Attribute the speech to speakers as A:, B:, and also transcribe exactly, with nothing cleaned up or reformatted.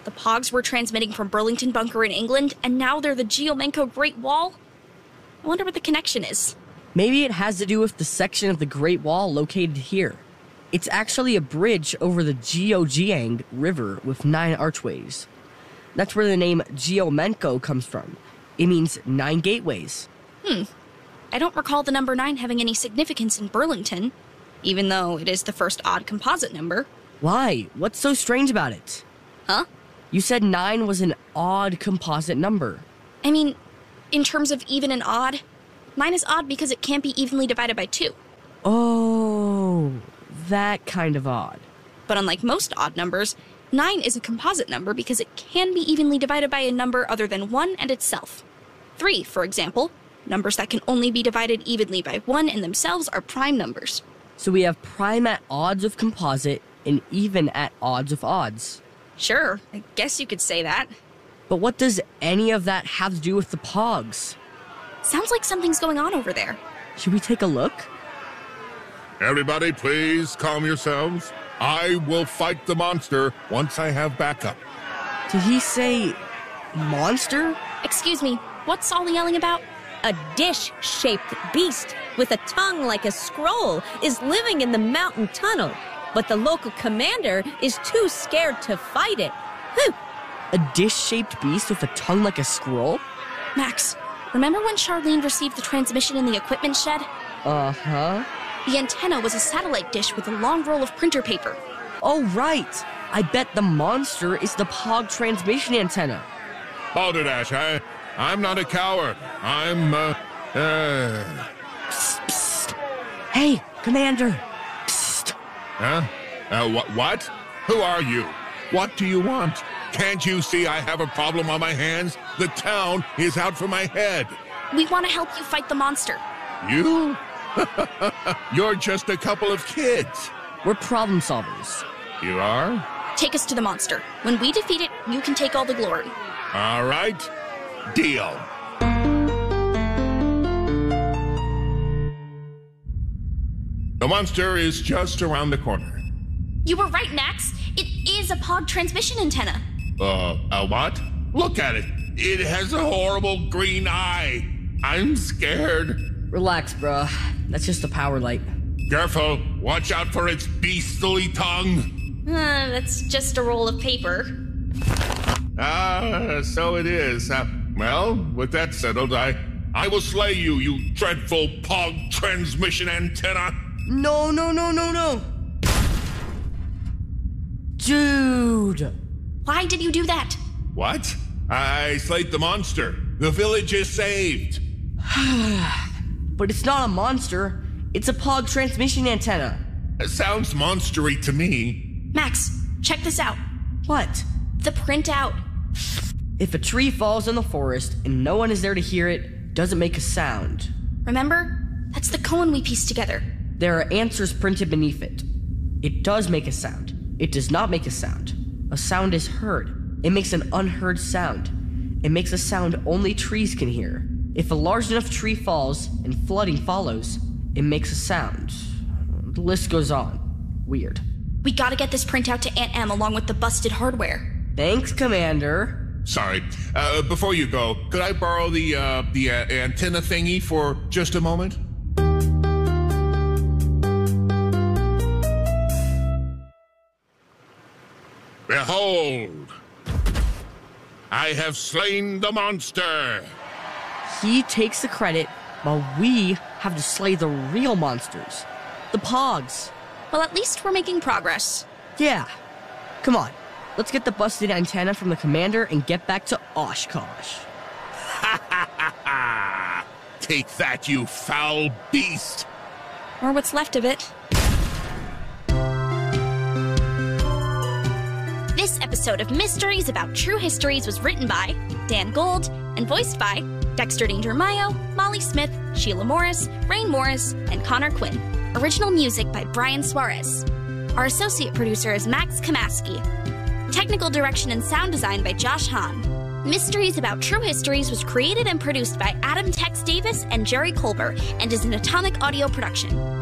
A: The Pogs were transmitting from Burlington Bunker in England, and now they're the Geomenko Great Wall? I wonder what the connection is.
B: Maybe it has to do with the section of the Great Wall located here. It's actually a bridge over the Geojiang River with nine archways. That's where the name Geomenko comes from. It means nine gateways.
A: Hmm. I don't recall the number nine having any significance in Burlington, even though it is the first odd composite number.
B: Why? What's so strange about it?
A: Huh?
B: You said nine was an odd composite number.
A: I mean, in terms of even and odd, nine is odd because it can't be evenly divided by two.
B: Oh, that kind of odd.
A: But unlike most odd numbers, nine is a composite number because it can be evenly divided by a number other than one and itself. Three, for example, numbers that can only be divided evenly by one and themselves are prime numbers.
B: So we have prime at odds of composite and even at odds of odds.
A: Sure, I guess you could say that.
B: But what does any of that have to do with the Pogs?
A: Sounds like something's going on over there.
B: Should we take a look?
C: Everybody, please calm yourselves. I will fight the monster once I have backup.
B: Did he say monster?
A: Excuse me, what's Saul yelling about?
D: A dish-shaped beast with a tongue like a scroll is living in the mountain tunnel, but the local commander is too scared to fight it. Whew.
B: A dish-shaped beast with a tongue like a scroll?
A: Max, remember when Charlene received the transmission in the equipment shed?
B: Uh-huh.
A: The antenna was a satellite dish with a long roll of printer paper.
B: Oh, right. I bet the monster is the Pog transmission antenna.
C: Balderdash, I, I'm not a coward. I'm, uh, uh...
B: Psst, psst. Hey, Commander. Psst.
C: Huh? Uh, wh- what? Who are you? What do you want? Can't you see I have a problem on my hands? The town is out for my head.
A: We want to help you fight the monster.
C: You? You're just a couple of kids.
B: We're problem solvers.
C: You are?
A: Take us to the monster. When we defeat it, you can take all the glory.
C: All right. Deal. The monster is just around the corner.
A: You were right, Max. It is a Pog transmission antenna.
C: Uh, a what? Look at it. It has a horrible green eye. I'm scared.
B: Relax, bruh. That's just a power light.
C: Careful. Watch out for its beastly tongue.
A: Uh, that's just a roll of paper.
C: Ah, so it is. Uh, well, with that settled, I, I will slay you, you dreadful Pog transmission antenna.
B: No, no, no, no, no. Dude.
A: Why did you do that?
C: What? I slayed the monster. The village is saved.
B: But it's not a monster. It's a Pog transmission antenna.
C: It sounds monstery to me.
A: Max, check this out.
B: What?
A: The printout.
B: If a tree falls in the forest and no one is there to hear it, doesn't make a sound.
A: Remember? That's the koan we pieced together.
B: There are answers printed beneath it. It does make a sound. It does not make a sound. A sound is heard. It makes an unheard sound. It makes a sound only trees can hear. If a large enough tree falls and flooding follows, it makes a sound. The list goes on. Weird.
A: We gotta get this printout to Aunt Em along with the busted hardware.
B: Thanks, Commander.
C: Sorry. Uh, before you go, could I borrow the, uh, the uh, antenna thingy for just a moment? Behold! I have slain the monster!
B: He takes the credit while we have to slay the real monsters. The Pogs.
A: Well, at least we're making progress.
B: Yeah. Come on. Let's get the busted antenna from the commander and get back to Oshkosh.
C: Ha ha ha ha! Take that, you foul beast!
A: Or what's left of it. This episode of Mysteries About True Histories was written by Dan Gold and voiced by Dexter Danger Mayo, Molly Smith, Sheila Morris, Rain Morris, and Connor Quinn. Original music by Brian Suarez. Our associate producer is Max Kamaski. Technical direction and sound design by Josh Hahn. Mysteries About True Histories was created and produced by Adam Tex Davis and Jerry Colbert and is an Atomic Audio production.